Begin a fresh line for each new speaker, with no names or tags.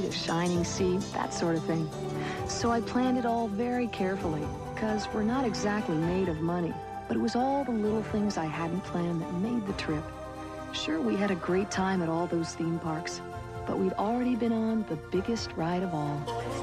a shining sea, that sort of thing. So I planned it all very carefully, because we're not exactly made of money. But it was all the little things I hadn't planned that made the trip. Sure, we had a great time at all those theme parks, but we'd already been on the biggest ride of all.